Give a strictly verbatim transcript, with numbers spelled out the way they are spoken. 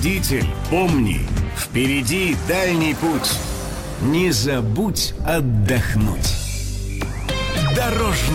Водитель, помни, впереди дальний путь. Не забудь отдохнуть. Дорожный